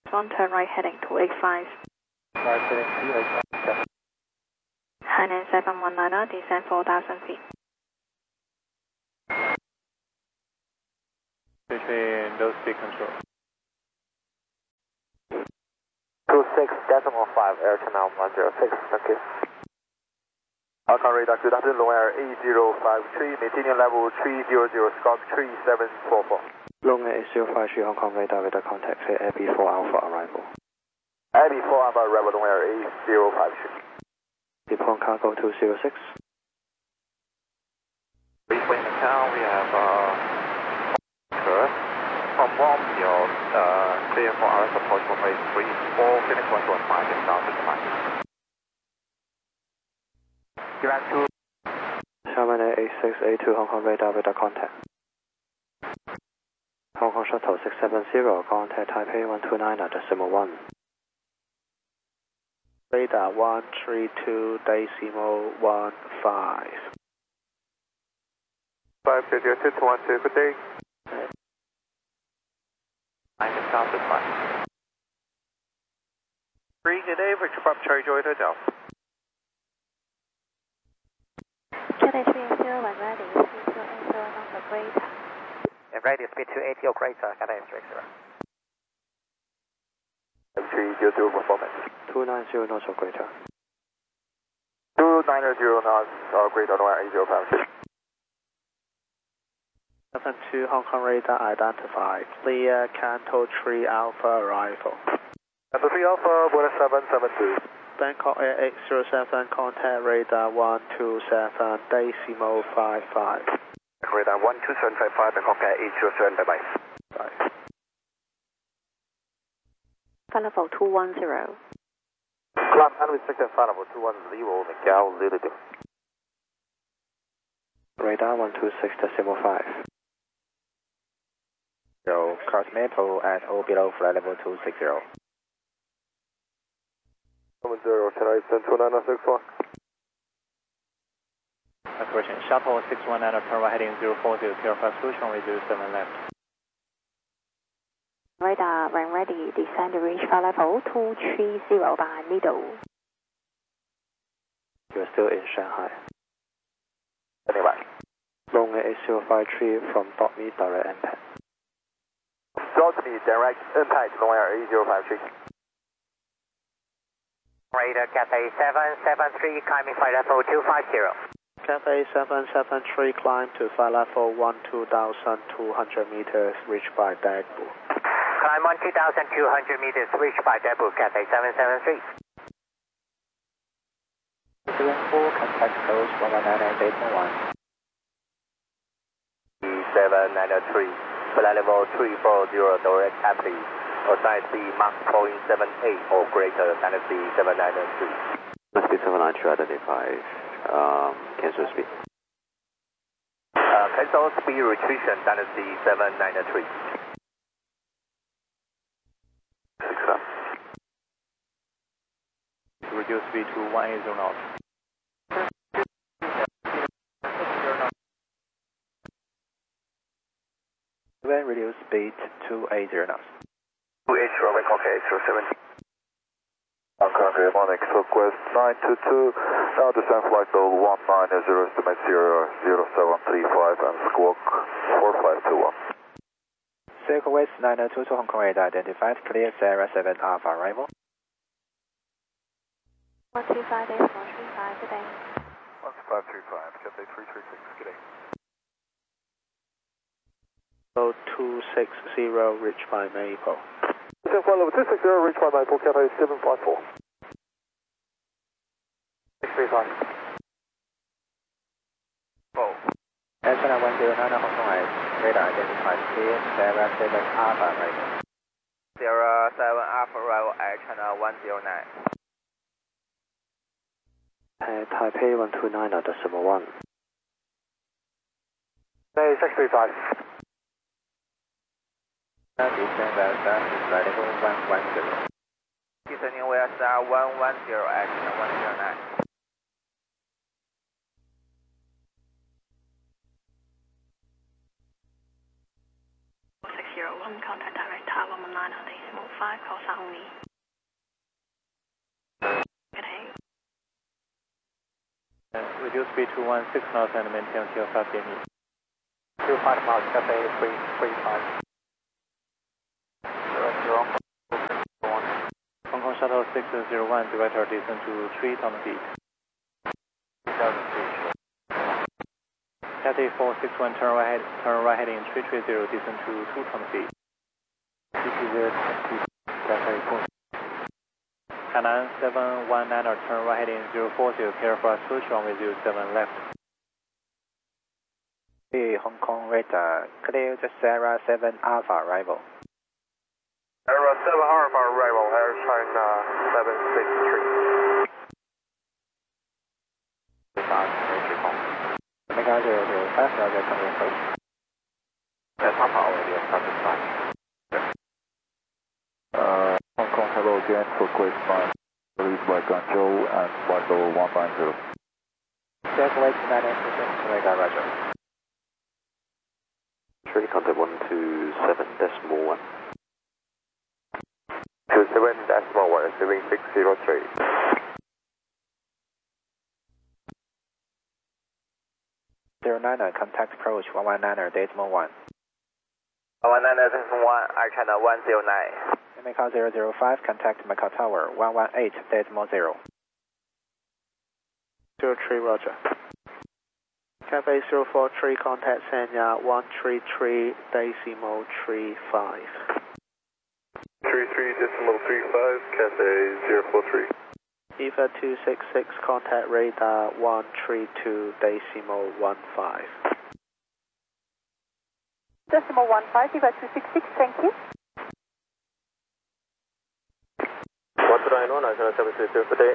On turn right heading 285. Right heading 285. Hainan 719, descend 4,000 feet. Between those speed control. 26.5, air channel 106, thank you. Alcon radar, good afternoon, Long Air A053, maintaining level 300, Scout 3744. Long Air A053, Hong Kong radar with a contact, say AB4 Alpha arrival. AB4 Alpha arrival, Long Air A053. Deploying cargo 206. Between the town, we have from 1 clear for our support for phase 3, 4, finish 115, and down to 5. Direct to Xiamen A6A2 Hong Kong radar with a contact. Hong Kong Shuttle 670, contact Taipei 129.1. Radar 132.15. 50612, good day. I'm in South of 5. Green today for Trump Cherry Joy Hotel. Cathay 380, when ready, speed 280 knots of greater. And ready, speed 280 or greater, Cathay 30. 300 performance. 290 knots or greater. 290 knots or greater, Long Air A056. 72 Hong Kong radar identified. Clear Canto 3 Alpha arrival. Canto 3 Alpha, 1772. Bangkok Air 807, contact radar 127.55. Radar 12755, Bangkok Air 807, bye-bye. Bye. Flight level 210. Climb unrestricted flight level 210, Macau, Lily. Radar 126.5. Cross Maple at or below flight level 260. 70, tonight, 29061. Correction, Shuttle 619, turn right heading 040, clear fast push, runway 07 left. Radar, when ready, descend to reach flight level 230 by middle. You're still in Shanghai. Anyway. Long Air A053 from .me direct impact. .me direct impact, Long Air A053. Radar Cathay 773, climbing flight level 250. Cathay 773, climb to flight level 12,200 meters, reached by Daegu. Climb 1,200 meters, reached by Daegu, Cathay 773. 4, contact close 119.8.1. 793, flight level 340, direct taxi. Assign speed Mach 0.78 or greater, Dynasty 793. Speed 793 identified. Cancel speed. Cancel speed restriction, Dynasty 793. 6 up. Reduce speed to 180 knots. Then reduce speed to 80 knots. 2H runway, okay, 807. Good morning, Southwest 922, now descend flight level 190, estimate 0735 and squawk 4521. Southwest 922 Hong Kong radar identified, clear Sierra 7 Alpha arrival. 125 days 435, good day. 1535, Cathay 336, good day. 260, reached by Maple. Descend flight level 260, reach by Maple, Cathay 754. 635. Oh. Air Channel 109 Hong Kong radar identified, clear Sierra 7 Alpha arrival. Sierra 7 Alpha arrival, Air Channel 109. Taipei 129.1. Hey, 635. Descend west flight level 110. Descending west 110, Air Channel 109. 160, contact direct Tower 19. 9.5, call out only. Reduce speed to 16 knots and maintain until 5 DME. 25 miles, Cathay 335. Hong Kong Shuttle 601, director descend to 3 ton feet. Cathay 461, turn right heading 330, descend to 2 ton feet. CTZ, Cathay 4. Hainan 719, turn right heading 040, clear for approach runway 07 left. Hong Kong radar, clear the Sierra 7 Alpha arrival. Sierra 7 Alpha arrival, Air China 763. Omega 005, Roger, coming in first. That's Alpha already established flight. Hong Kong, hello again for Quest 9. Release by Guangzhou and flight level 190. Circulate 987, Omega, Roger. 3 contact 127.1. 27.1, receiving 603. Contact approach 119.1. 119.1, Air China 109. Omega 005, contact Macau Tower 118.0. 03, Roger. Cathay 043, contact Sanya 133.35. 33.35, Cathay 043. EVA 266, contact radar 132.15. Decimal 15, EVA 266, thank you. 191, Air China 732, good day.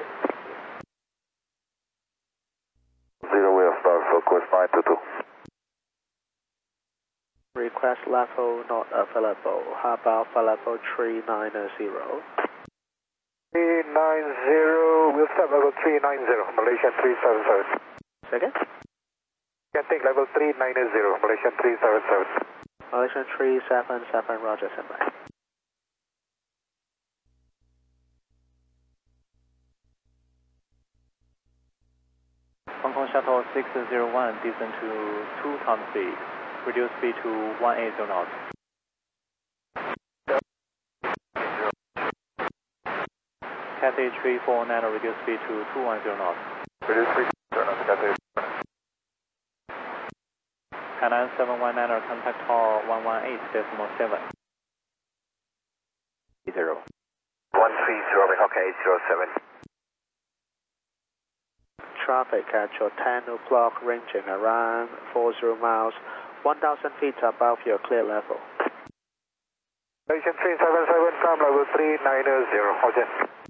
0, we have start for Quest 922. Request level not available. How about level 390? 390, we'll start level 390, Malaysian 377. Second? Can take level 390, Malaysian 377. Malaysian 377, Roger, standby. Hong Kong Shuttle 601, descend to 2 ton feet. Reduce speed to 180 knots. Cathay 349, reduce speed to 210 knots. Reduce speed to Cathay. Hainan 719, contact call 118.7. 0. 130, okay, 07. Traffic at your 10 o'clock, ranging around 40 miles, 1,000 feet above your clear level. Malaysian 377 from level 390, Roger.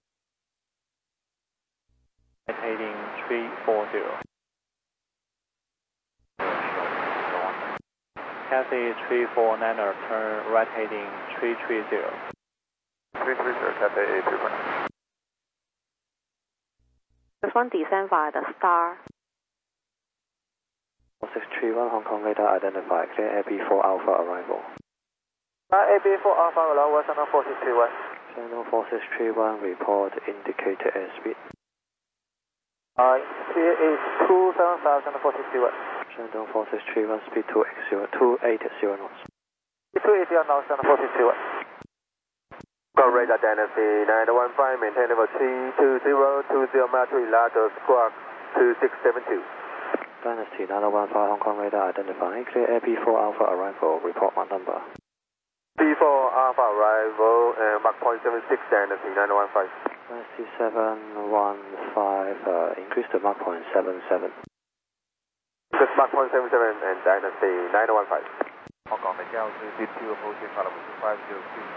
Heading 340. Cathay 349, turn right heading 330. 330, Cathay 829. This one descend via the star. 4631 Hong Kong radar identified. Clear AB4 Alpha arrival. AB4 Alpha arrival, channel 4631. Channel 4631 report indicated airspeed. Here is 275, channel 4631. Channel 4631 speed 280 knots. 280 knots, channel 4631. Radar Dynasty 915, maintain level 320, Matri Lato Squawk 2672. Dynasty 915 Hong Kong radar identified. Clear AB4 Alpha arrival. Report my number. B4 Alpha arrival, Mach point 76, Dynasty 915. Dynasty 715, increase to Mach point 77. Just Mach point 77 and Dynasty 915. Hong Kong, Macau 222, approaching level 250,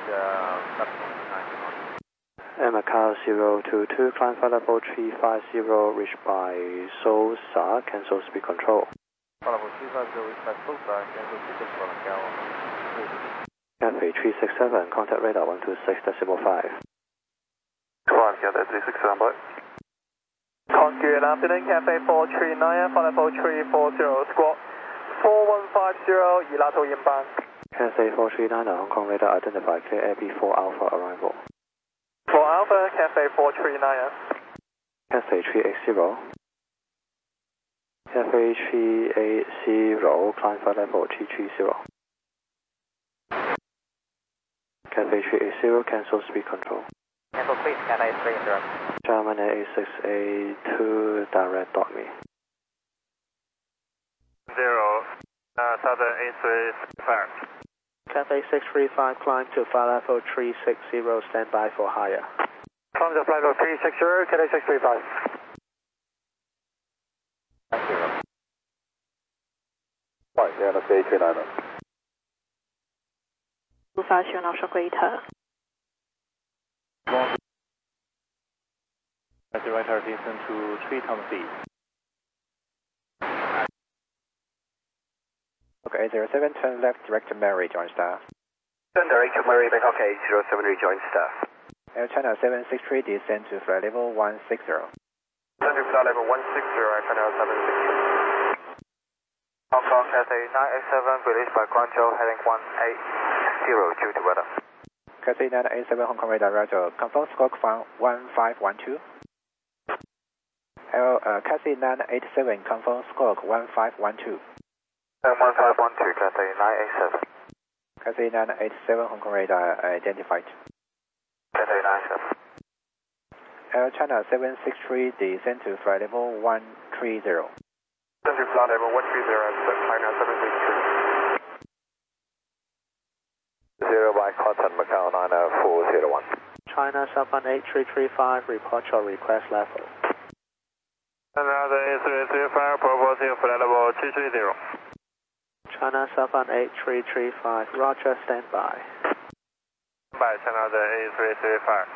Macau 022, climb flight level 350, reached by Sosa, cancel speed control. level 350, reached by Sosa, cancel speed control, Macau. Cathay 367, contact radar 126.5. Come on, Cathay 367, boy. Good afternoon, Cathay 439, flight level 340, squawk 4150, Ilato inbound. Cathay 439 Hong Kong radar identified KAB4 Alpha arrival. 4 Alpha, Cathay 439. Cathay 380. Cathay 380, climb flight level 330. Cathay 380, cancel speed control. Cancel speed, Cathay 380. German A682, direct dot me. 0, Southern A335. Cathay 635, climb to flight level 360, stand by for higher. Climb to flight level 360, Cathay 635. 0. Right, yeah, that's A39. 250 knots greater. Director descend to 3 Tom feet. Okay, 07, turn left, direct to Mary, join staff. Turn direct to Mary, Bangkok 807, rejoin staff. Air China 763, descend to flight level 160. Turn to flight level 160, Air China 763. Hong Kong Cathay 987, released by Guangzhou, heading 180 due to weather. Cathay 987, Hong Kong radar, roger. Confirm squawk 1512. Cathay 987, confirm squawk 1512. 1512, Cathay 987. Cathay 987, Hong Kong radar identified. Cathay 97. Air China 763, descend to flight level 130. Turn to flight level 130, China 763. 0 by contact Macau 94001. China Southern 8335, report your request level. Another A335, proposing flight level 230. China Southern 8335, roger, stand by. By another A335.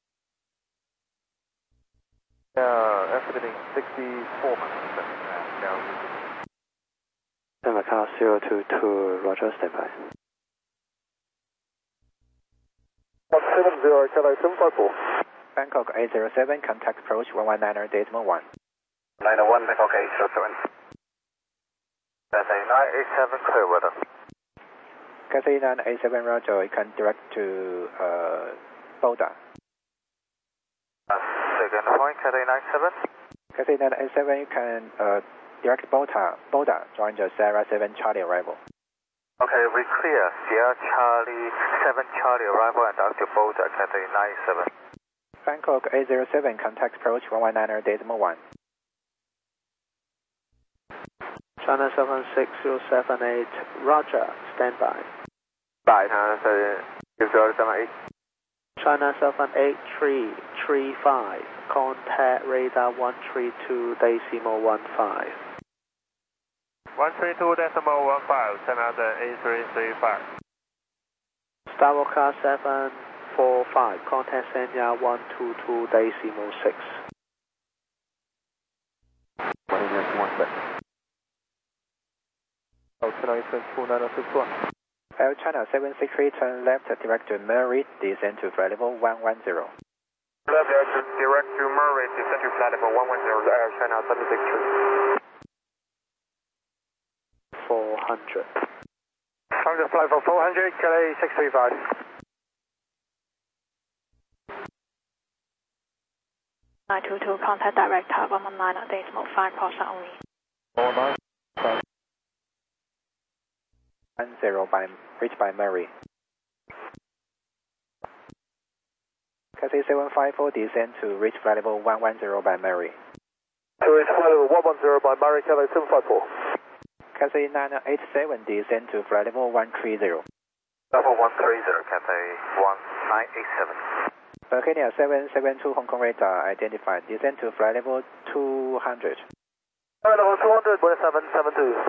Estimating 64%. Macau 022, roger, stand by. 170, Cathay 754. Bangkok 807, contact approach 119.1. 901, Bangkok 807. Cathay 987, clear weather. Cathay 987, roger, you can direct to Boda. Second point, Cathay 97. Cathay 987, you can direct Boda, join the Sierra 7 Charlie arrival. Okay, we clear Sierra Charlie 7 Charlie arrival and down to Boda, Cathay 97. Bangkok 807, contact approach 119.1. China 76078, roger, stand by. By China 76078. China 78335, contact radar 132.15. 132.15, another A335. Starwalker 745, contact Sanya 122.6. Air China 763, turn left, direct to Murray, descend to flight level 110. Left direct to Murray, descend to flight level 110, Air China 763. 400. Time to flight for 400, Cathay 635. (922), contact director 119.5% only. 10 by reached by Murray. Cathay 754, descend to reach flight level 110 by Murray. To reach flight level 110 by Murray, Cathay 754. Cathay 987, descend to flight level 130. Level 130, Cathay 1987. Volcania 772, Hong Kong radar identified, descend to flight level 200. Level 200, 1772.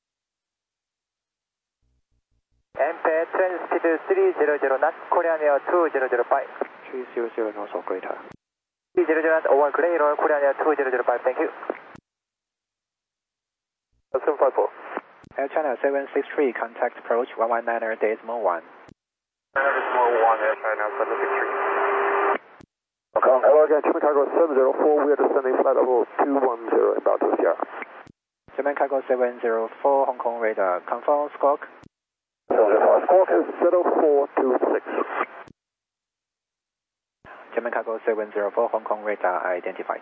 MPA train speed 300 knots, Korean Air 2005. 300 knots or greater. 300 knots, 01 Korean Air, Korean Air 2005, thank you. 754. Air China 763, contact approach 119.1. 1, Air China 763. Hello again, German Cargo 704, we are descending flight level 210 about to Sierra. German Cargo 704, Hong Kong radar, confirm squawk. Squawk is 0426. German Cargo 704, Hong Kong radar identified.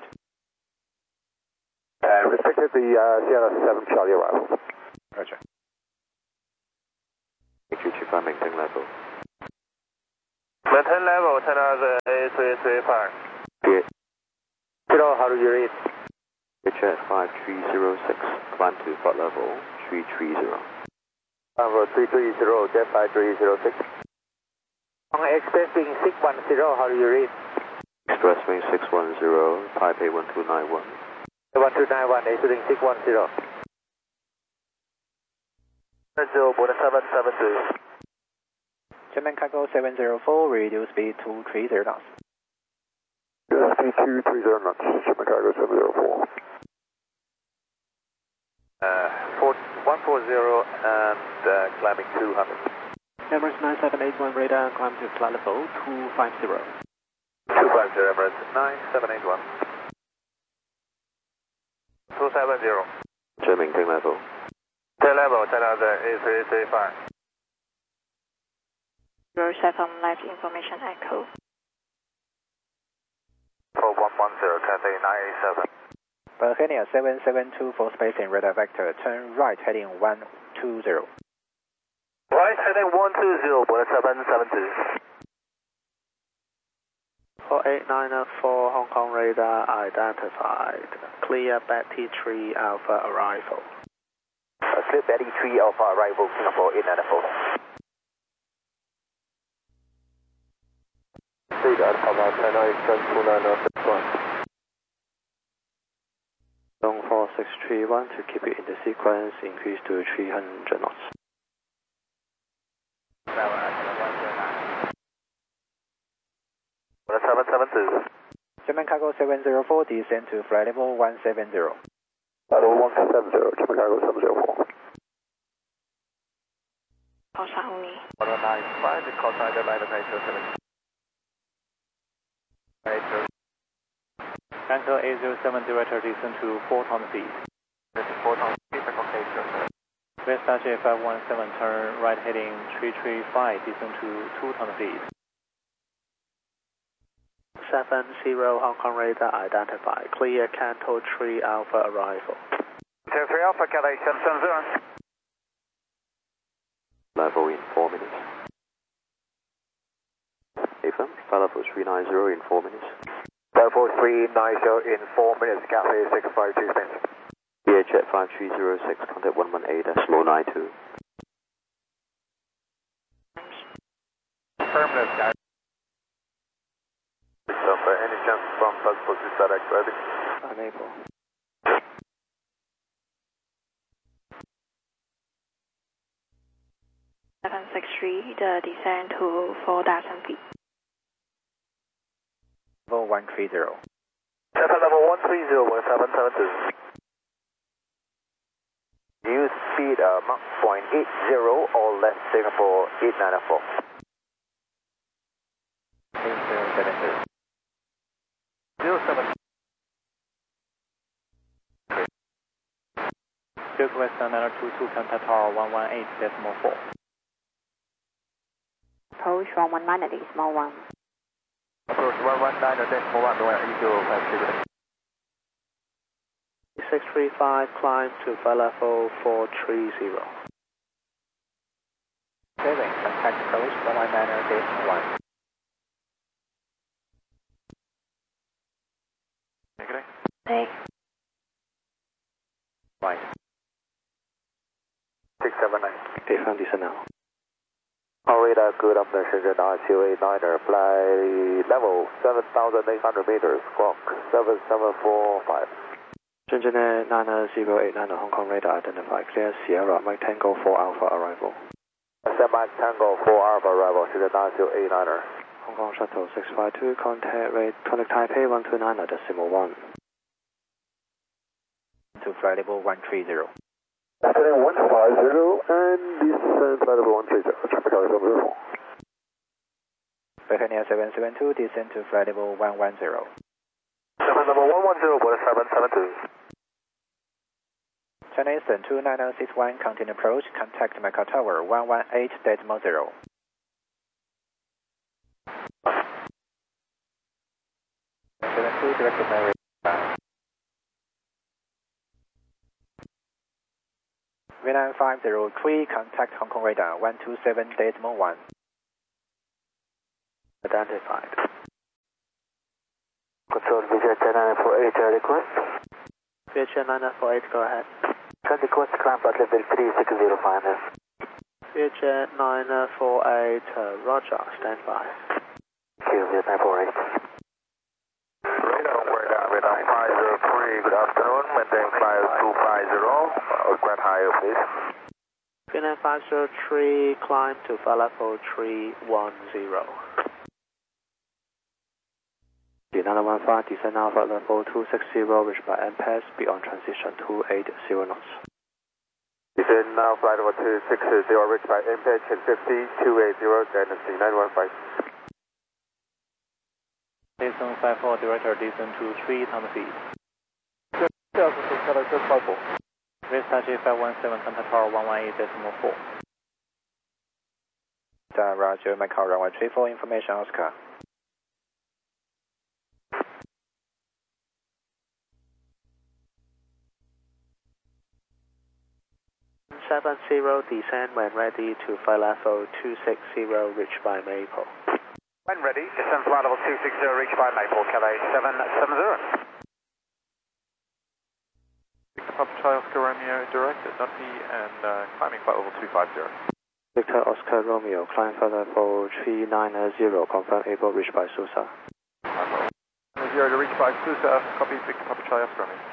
Restricted the Sierra 7 Charlie arrival. Roger. HQ25, maintain level. Maintain level, 10 hours, A335. Clear. Kilo, how do you read? Jet 5306, climb to flight level 330. Number 330, Jet 5306. Expecting 610, how do you read? Express wing 610, Taipei 1291. 1291, exiting 610. 772. German Cargo 704, reduce speed to 30 knots. Speed 230 knots, German Cargo 704. 140 and climbing 200. Emirates 9781 radar, climb to flight level 250. 250 Emirates 9781. 270. Jet maintain level. Tail level, 10 hours, A335. Roger from live information echo. 4110, Cathay 987. Bahania 772 for space in radar vector, turn right heading 120. Right heading 120, Boeing 772. 4894 Hong Kong radar identified. Clear Betty 3 Alpha arrival. Clear Betty 3 Alpha arrival, Singapore 894. Speed Alpha 10 Long 4631 to keep it in the sequence, increase to 300 knots. Boeing 772. German Cargo 704, descend to flight level 170. Level 170, German Cargo 704. Call sign only. 195, the call sign line of 807. Anchor 807 director descend to 4,000 feet. This is 4,000 feet, okay, sir. Vestas J517 turn right heading 335 descend to 2,000 feet. 70 Hong Kong radar identified. Clear Canto 3 Alpha arrival. 3 Alpha, Cathay 770. Level in 4 minutes. AFM, flight level 390 in 4 minutes. Level 390 in 4 minutes, Cathay 652 Spence. Clear Jet 5306, contact 118.92. Affirmative, guys. Any chance from possible to start activating? Unable. The descent to 4,000 feet. Level 130. Level 130, Boeing 772. Use speed Mach 0.80 or less, Singapore 894. 8070. 07. Silk West 922, contact tower 118.4. Approach 119 small 1. Approach 119.1, Boeing 8053. 635, climb to flight level 430. Clearing, contact approach 119.1. Take. Right. 679. AFM descend now. All radar, good afternoon, Shenzhen RCA9er, fly level 7,800 meters, squawk 7745. Shenzhen Air 90890 Hong Kong radar identified. Clear Sierra Mike Tango 4 Alpha arrival. Mike Tango 4 Alpha arrival, Shenzhen RCA9er. Hong Kong Shuttle 652, contact Taipei 129.1. To flight level 130. Afternoon 150 and descend flight level 130, German Cargo 704. Bahania 772, descend to flight level 110. Level 110, Boeing 772. China Eastern 29061, continue approach, contact Macau Tower 118.0. Direct to Mary. VNAM 503, contact Hong Kong radar 127.1. Identified. Control VJ 948 request. VJ 948, go ahead. Request climb flight level 3605. VJ 948, roger, stand by. Thank you, VJ 948. Radar 503, good afternoon, maintain flight 250, request higher please. VNAM 503, climb to flight level 310. D915, descend now flight level 260, reach by MPAS, be on transition 280 knots. Descend now flight level 260, reach by MPAS 1050, 280, Dynasty 915. Descent 54, director, descent to 3 Thomas feet. Restart J517, contact tower 118.4. Roger, Macau runway 34, information Oscar. 70, descend when ready to flight level 260, reach by Maple. When ready, descend flight level 260, reach by Maple, Calais 770. Papa Charlie Oscar Romeo, direct at Dundee and climbing flight level 250. Victor Oscar Romeo, climb flight level 390, confirm able reach by Susa. 0 to reach by Susa, copy Victor Papa Charlie Oscar Romeo.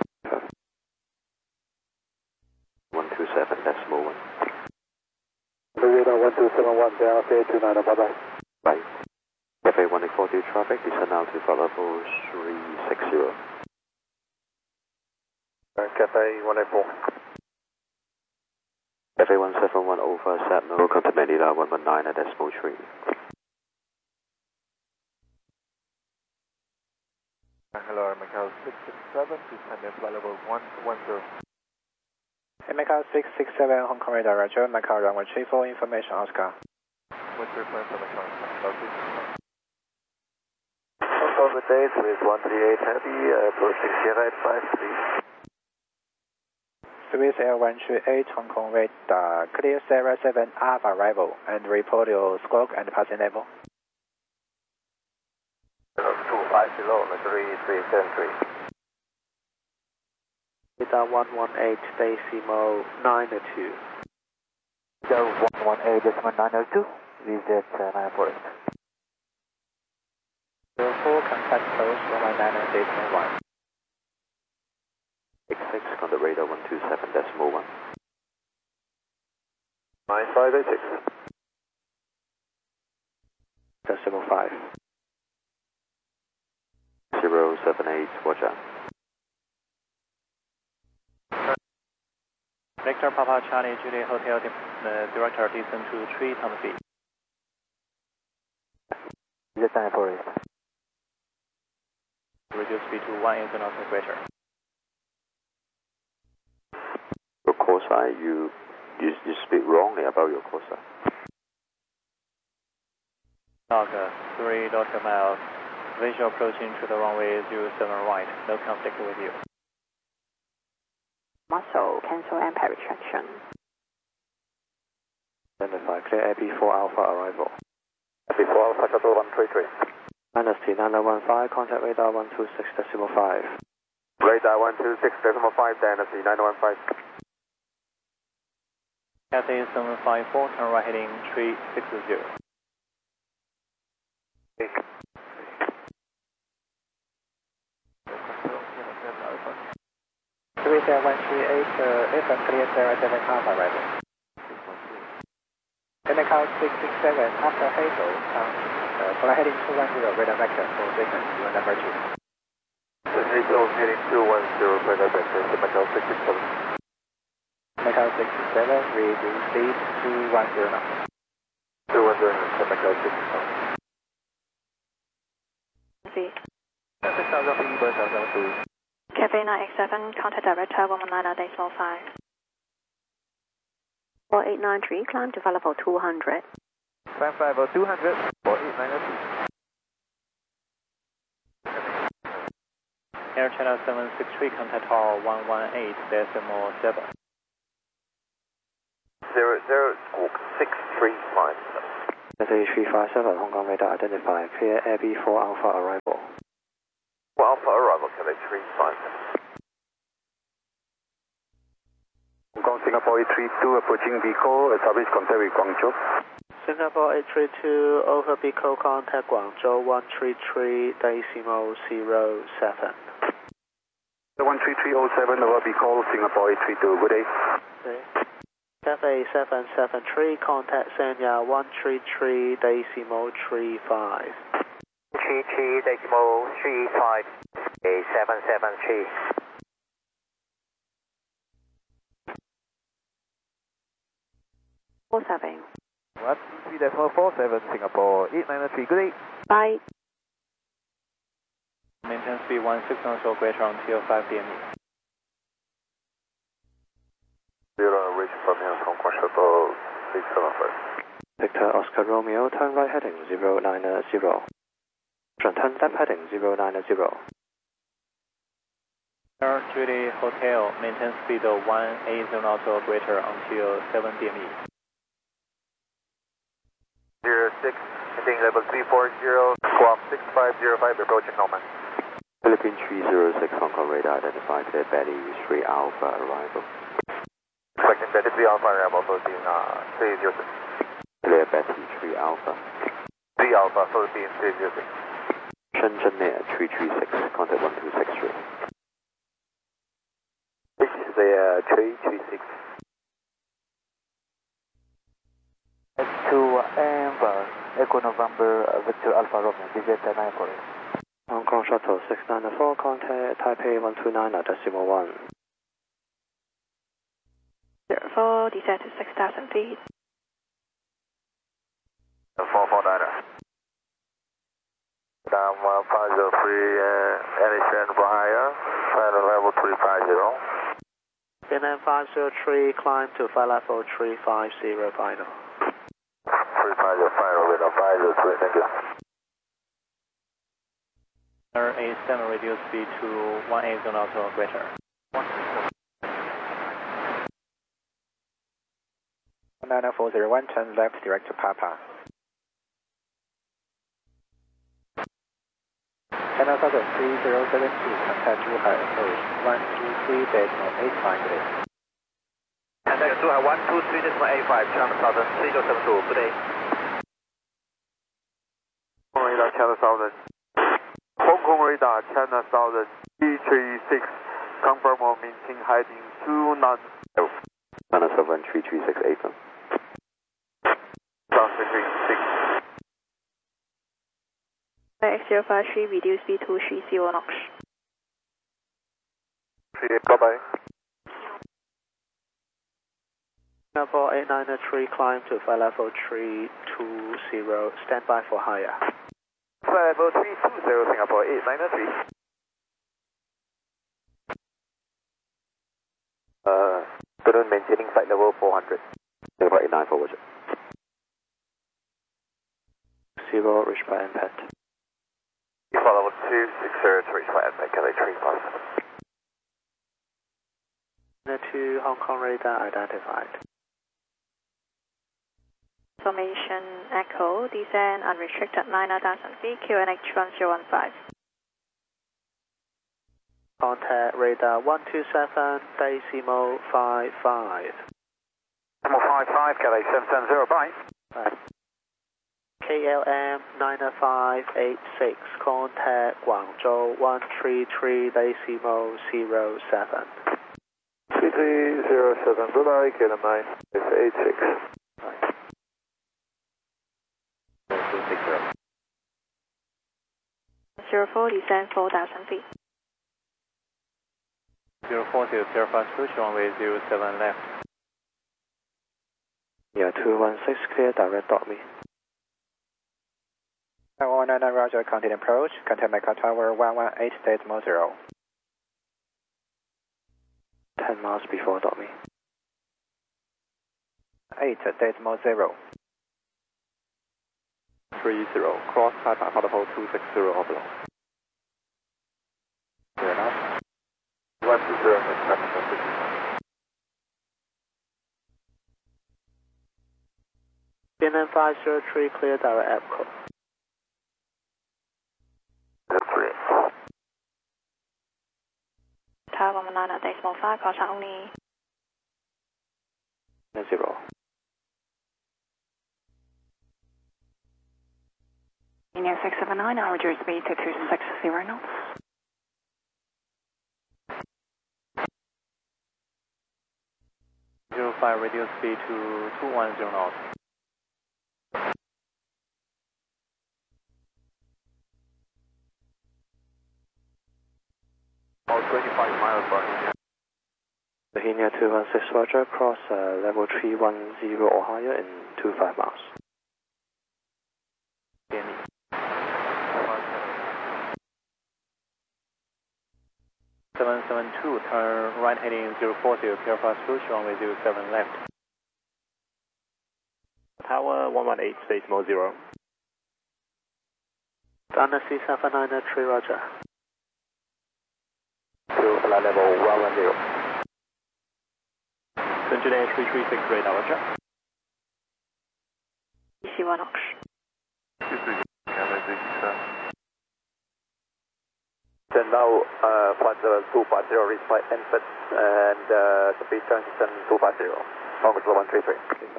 127.1. Radar 1271, down, okay, 29, bye bye. Right. Cafe 140 traffic, descend now to flight level 360. Cafe 184. Cafe 171 over Sapno, contact Manila 119.3. Hello, Macau 667, descend at flight level 110. Macau 667, Hong Kong radar, roger, Macau runway 34, information Oscar. What's your plan for Macau? Hong Kong good day, Swiss 138 heavy, approaching Sierra 853. Swiss Air 138, Hong Kong radar, clear Sierra 7 Alpha arrival, and report your squawk and passing level. 250, Missouri 373. Radar 118.92. Delta 118.902, visit 948. 04, contact close 119.1. 66 on the radar 127.1. 9586. 5. 078, roger. Victor Papa Charlie Juliet Hotel, director, descent to 3 Thomas feet. Visit 948. Reduce speed to 180 knots and greater. Your call sign, you speak wrongly about your call sign. Log 3 nautical miles. Visual approaching to the runway 07 right. No conflict with you. Muscle, cancel Empire retraction. Identify, clear AB4 Alpha arrival. AB4 Alpha Shuttle 133. Dynasty 9015, contact radar 126.5. Radar 126.5, Dynasty 915. Cathay 754, turn right heading 360. Swiss Air 138, FM clear Sierra 7 Alpha arrival. Macau 667, after Hazel, flight heading 210, radar vector for sequence, you are number 2. Hazel heading 210, radar vector, Macau 667. Macau 667, reduce speed 210 knots. 210, Macau 667. Cafe 987, contact director 119.5. 4893, climb to flight level 200. Climb flight level 200 for 8993. Air China 763, contact tower 118.7. 0063 Cathay 357, Hong Kong radar identified. Clear Air B4 Alpha arrival. Alpha arrival, Cathay 357. Hong Kong Singapore 832 approaching Bicol, establish contact with Guangzhou. Singapore 832 over Bicol, contact Guangzhou 133.07. 13307 over Bicol, Singapore 832, good day. Cathay 773, contact Sanya 133.35. 33.35, 773. Four-seven. 123.47 Singapore 893, good day. Bye. Maintain speed 16 knots greater until 5 DME. Zero, reach from here, Hong Kong Shuttle 675. Victor Oscar Romeo, turn right heading 090. Turn left heading 090. Air Julie Hotel, maintain speed 180 knots greater until 7 DME. 06, heading level 340, squawk 6505, approaching Norman. Philippine 306, Hong Kong radar identified. Clear Betty 3 Alpha arrival. Expecting Betty 3 Alpha arrival, Philippine 306. Clear Betty 3 Alpha. 3 Alpha, Philippine 306. Shenzhen Air 336, contact 1263. This is the 336. To Amber, Echo November, Victor Alpha Romeo, visit 9 Hong Kong Shuttle 694, contact Taipei 129.1. 04, descend to 6,000 feet. 449er. Down 503, Edison for higher, final level 350. NN 503, climb to flight level 350 final. 350 final with a 503, thank you. Air A7, reduce speed to 180 knots greater. 90401, turn left direct to Papa. China 3072, contact Zhuhai approach 123.85. Contact Zhuhai 123.85, China 3072, good day. Hong Kong radar China 1000. Hong Kong radar China 1000, 336, confirm or maintain heading 29. China 7 336 April. 336. X053, reduce speed to 30 knots. Bye-bye. Singapore 893, climb to flight level 320, stand by for higher. Flight level 320, Singapore 893. Balloon maintaining flight level 400. Singapore 89 forward. 0, reach by impact. Flight level 260 to reach by impact, Cathay 357. 2 Hong Kong radar identified. Formation Echo, descend unrestricted 9,000 feet, QNH 1015. Contact radar 127.55. 55, Cathay 770, bye. KLM 90586, contact Guangzhou 133.07. 3307, goodbye, KLM 986. 04, descend 4,000 feet. 040, 052, runway 07 left. Yeah, 216, clear, direct dot me. 199, Roger, continue approach, contact Macau Tower 118.0. 10 miles before dot me. 118.0. 30, cross Taipan Protocol 260 overload. Clear enough. 120, CNN 503, clear direct EPCO. that's 3. Tower 119.5, caution only. 0. India 679, now reduce speed to 260 knots. Zero 5, reduce speed to 210 knots. About 25 miles per hour. Bohemia 216 Roger, cross level 310 or higher in 25 miles. 772, turn right heading 040, clear for approach, runway 07 left. Tower 118.0. Dana C793, Roger. To flight level 110. Engineer 336 radar, Roger. EC 1 Ox. So now, flight level 250 reached by Enford and speed transition 250. Congress 133.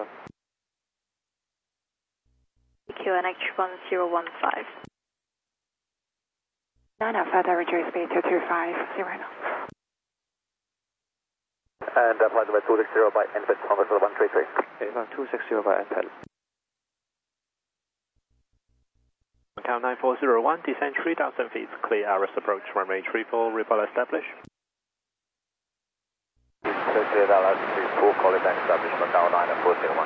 QNH 1015. Now further reduce speed to 250 knots. And flight level 260 by Enford, Congress 133. Okay, 260 by Enford. Count 9401, descend 3,000 feet, clear Aris approach, runway 34, repel establish. Clear Dallas 34, call it back establishment now 9401.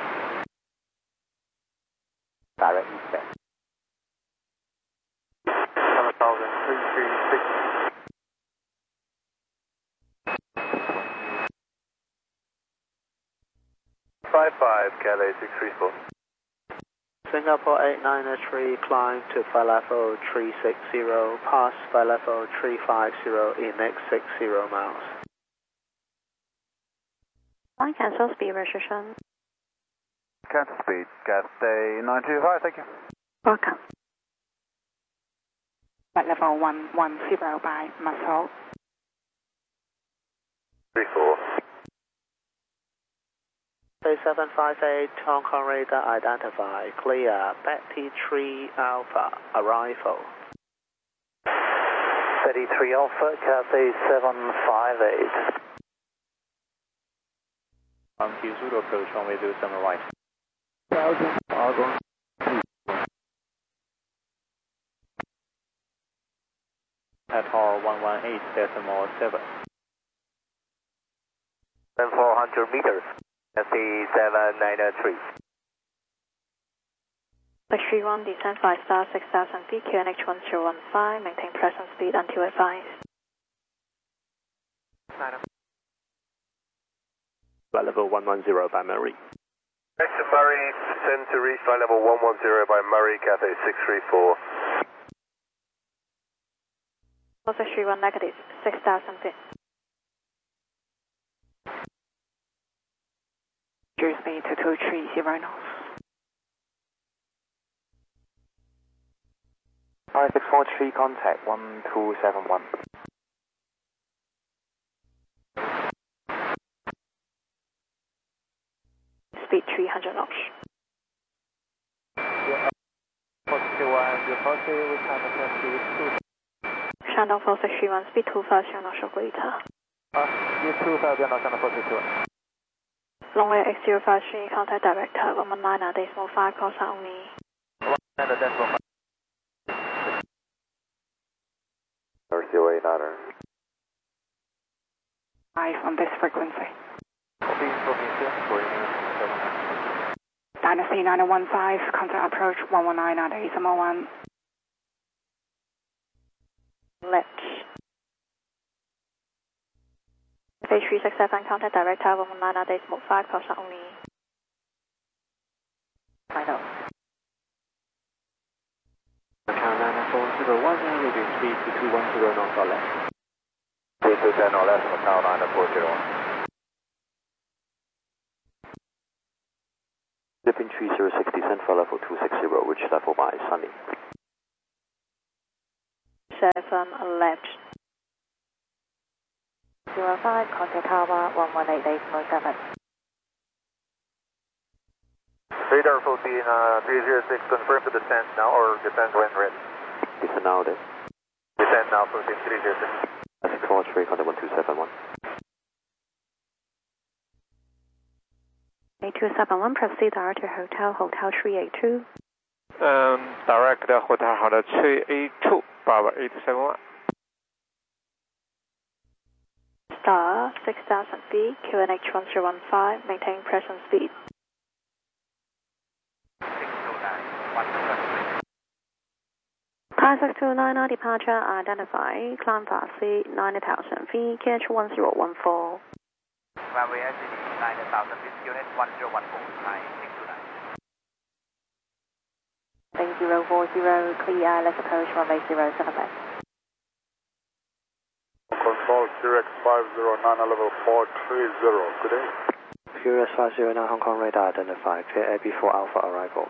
Direct eastbound. 7,336. 55, Calais 634. Singapore 893, climb to flight level 360, pass flight level 350 in next 60 miles. Line cancel, speed restriction. Cancel speed, Cathay 925, thank you. Welcome. Flight level 110 by Muscle. 34. A758, Hong Kong radar identify, clear, Betty 3 Alpha, arrival. 33 Alpha, Cathay 758. Zulu approach, runway 07 right. 1000, Argon. Qatar 118.7. Then 400 meters. Cathay 793. 631, descend 5 star 6,000 feet, QNH 1015, maintain present speed until advised. Flight level 110 by Murray. Exit Murray, descend to reach flight level 110 by Murray, Cathay 634. 4631 negative, 6,000 feet. Reduce speed to 230 knots. 5643, contact 1271. Speed 300 knots. Shandong 4631, speed 250 knots or greater. Longway X053, contact director 119.5, call sign only. 5 on this frequency. Dynasty 9015, contact approach 119.801. Left. F367, contact director 119.5, call sign only. December 1 leaving 32210 knots or left. 3210 or left, Macau 9401. Dipping 3060, descend for level 260, reach level by Sunny. 7 left. 05, contact tower 118.7. Radar 14, 306, confirm to descend now or descend when ready. Descend now then. Descend now, 14, 306. That's 643, contact 1271. 8271, proceed direct to hotel, hotel 382. Direct hotel 382, Bravo 871. Star 6000 feet, QNH 1015, maintain present speed. 629, 629, departure identified, climb fast speed 90,000 feet, QNH 1014. Runway SCD 90,000 feet, unit 1014, Thai 629. 040, clear, let's approach runway 07 left. Control QX509, level 430, good day. Furious 509 Hong Kong radar identified, clear air before Alpha arrival.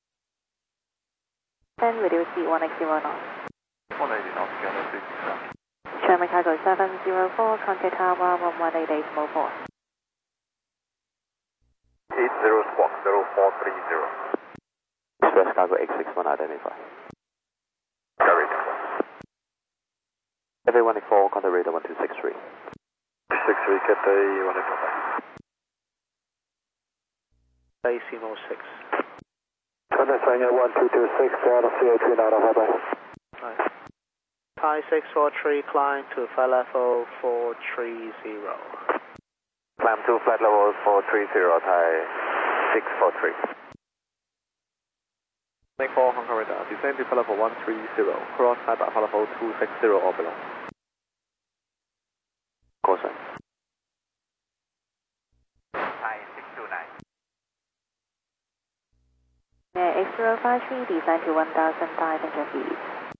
Then reduce speed 180 knots. 180 knots, again, Sherman Cargo 704, contact tower 1188.4. 80 squawk 0430. Express Cargo 861 identified. Carry. Everyone 14, contact radar 1263. 63, Cathay 185. Facing 06. Contact China 1226, out of CA3 now, bye-bye. Right. Thai 643, climb to flight level 430. Climb to flight level 430, Thai 643. Make 4 Hong Kong radar, descend to flight level 130, cross flight by flight level 260 or below. Caution. Thai 629. X053, descend to 1,500 feet.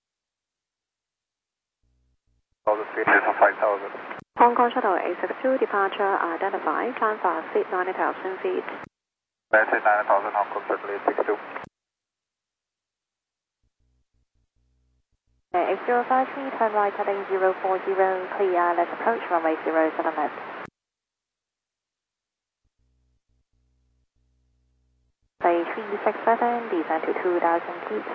1,000 feet, 5,000. Hong Kong Shuttle 862, departure identified, climb fast speed 90,000 feet. Maintain 90,000, Hong Kong, certainly 62. X053, turn right heading 040, clear, let's approach runway 07 left. Say 367, descend to 2,000 feet.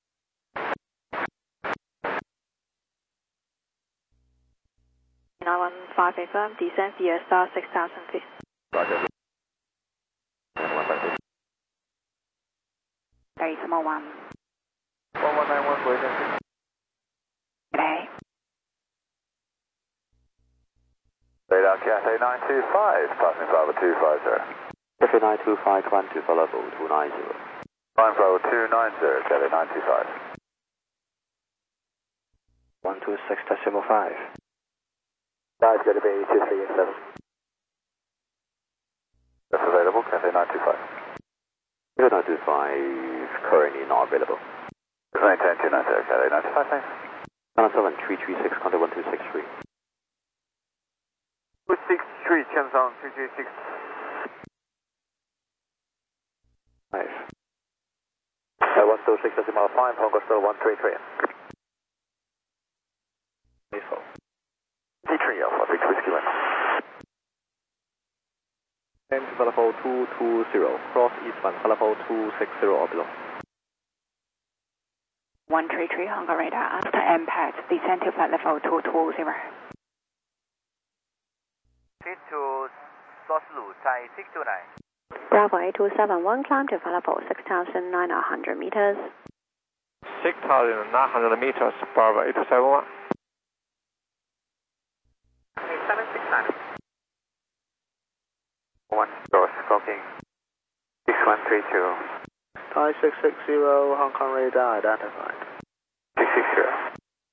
Now 15 firm, descend via star 6,000 feet. Roger. 301. 1191, go ahead. Today. Radar Cathay 925, passing Bravo 250. Cathay 925, climb to flight level 290. Climb Bravo 290, Cathay 925. 126.5. That's going to be 2387. That's available, Cathay 925. Cathay 925, currently not available. Maintain 290, Cathay 925, thanks. 336, contact 1263. 263, Shenzhen 236. 5. 126, decimal 5, Hong Kong Still 133. Faithful. D3 Alpha, Victor Whiskey Lima. Descend to flight level 220, cross eastbound, flight level 260 or below. 133 Hong Kong radar, after impact, descend to flight level 220. Fit to Soslu, Thai 629. Bravo 8271, climb to flight level 6,900 meters. 6,900 meters, Bravo 871. 769. 1 door, stalking 6132. Thai 660, Hong Kong radar identified. 660.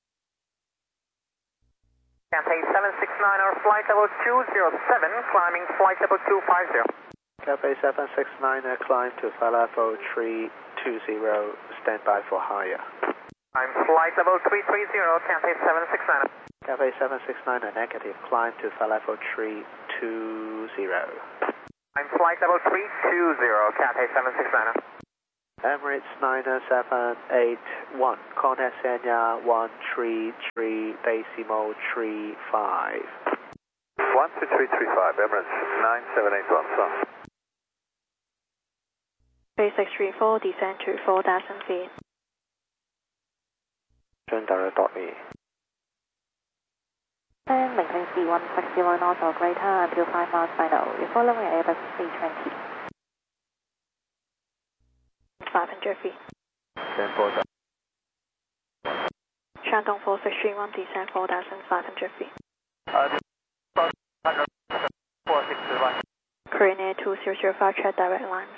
Cathay 769, our flight level 207, climbing flight level 250. Cathay 769, climb to flight level 320, stand by for higher. I'm flight level 330, Cathay 769. Cathay 769 negative, climb to flight level 320. I'm flight level 320, Cathay 769. Emirates 90781, contact Sanya 133 decimal 35. 12335, Emirates 9781, sir. 3634, descend to 4,000 feet. Turn direct.me. And maintain speed 160 knots or greater until 5 miles final. You're following Airbus A320. 500 feet. Stand 4,000. Shandong 4631, descend 4,500 feet. 4621. Korean Air 2005, check direct lines.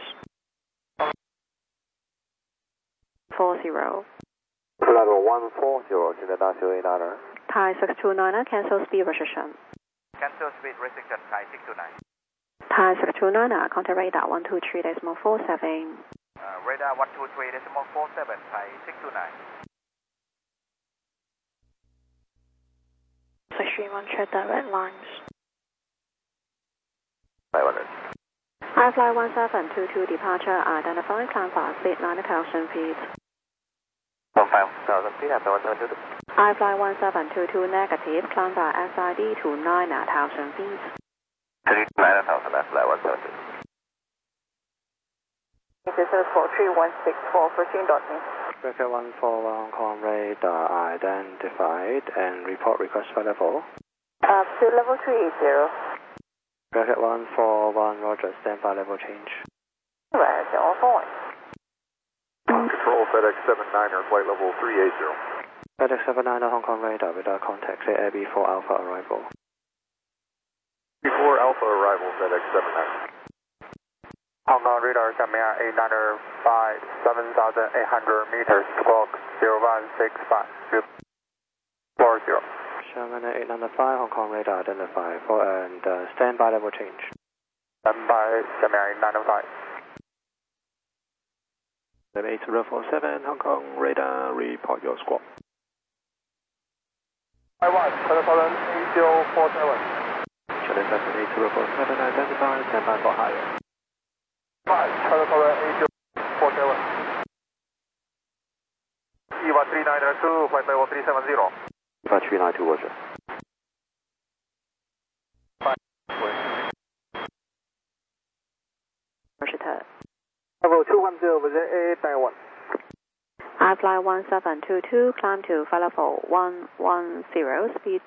40. Level 140, 现在大修 A9er. Thai 629, cancel speed restriction. Cancel speed restriction, Thai 629. Thai 629, contact radar 123.47. Radar 123.47, Thai 629. 631, check direct lines. 500. iFly 1722, departure identified, climb fast, speed 90,000 feet. 5,000 feet after 172. iFly 1722, negative, climb by SID to 9,000 feet. 9,000 after 172. This is 43164, proceed.me. Bracket 141 Hong Kong radar identified and report request flight level. To level 380. Bracket 141 Roger, standby level change. Right, all forward. Control FedEx 79er, flight level 380. FedEx 79 Hong Kong radar with our contact, clear Air B4 Alpha arrival. Before Alpha arrival, FedEx 79. Hong Kong radar, Shamia 895, 7,800 meters, squawk 0165, 40. Sherman 895 Hong Kong radar identified for and standby level change. Standby, Shamia 895. 8047 Hong Kong radar, report your squawk. Taiwan, 8047. Challenge 8047 identified, standby for higher. 8047. EVA 392, flight level 370. EVA 392 Roger. Level 210, visit A91. iFly 1722, climb to flight level 110, speed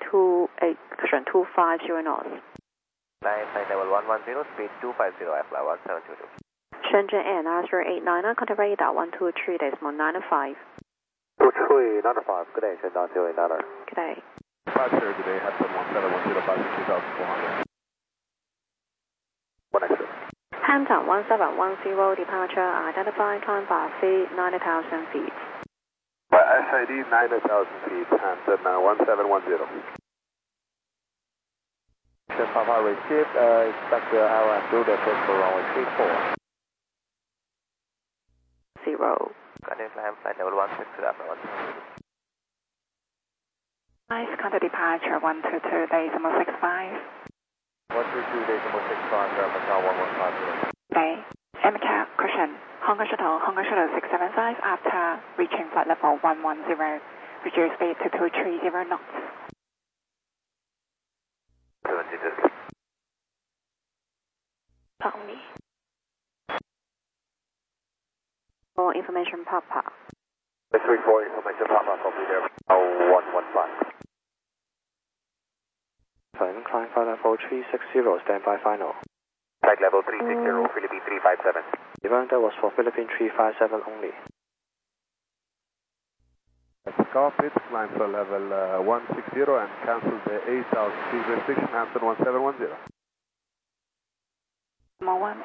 250 knots. Flight level 110, speed 250, flight 1722. Shenzhen Air 9389, contact radar 123.95. 2395, good day, Shenzhen Zero 89er. Good day. 50 today, Hudson 1710, 2,400. 1 extra. Hampton 1710, departure identified, climb fast, speed 90,000 feet. SID 90,000 feet, Hampton 1710. Papa received, expect the hour and do the approach for runway 34. 0. Flight level 162 after 172. Nice, contact departure 122.65. 122.65, Macau 1150. Bay. MCAP, cushion. Hong Kong Shuttle 675 after reaching flight level 110. Reduce speed to 230 knots. 72. Only. For information, Papa. 34 information, Papa, copy there. 115. Climb flight level 360, standby final. Flight level 360, Philippine 357. Event that was for Philippine 357 only. Cockpit, climb for level 160 and cancel the 8,000 feet restriction, Hampton 1710. More one.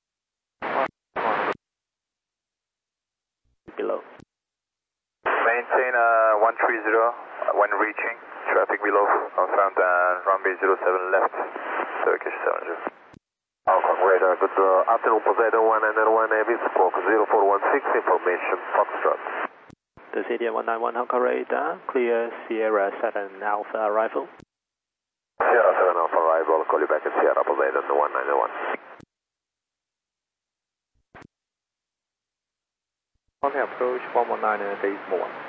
Below. Maintain 130 when reaching. Traffic below. Found runway 07 left. Turkish 70. Hong Kong radar, good afternoon, Poseidon 1 and 1 Avis, squawk 0416, information, Foxtrot. The CDN 191 Hong Kong radar, clear Sierra 7 Alpha arrival. Sierra 7 Alpha arrival, call you back at Sierra Poseidon 191. Okay, approach 119 and 1.